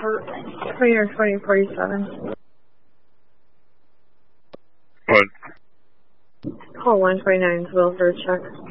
2047. What? Call 129 as well for a check.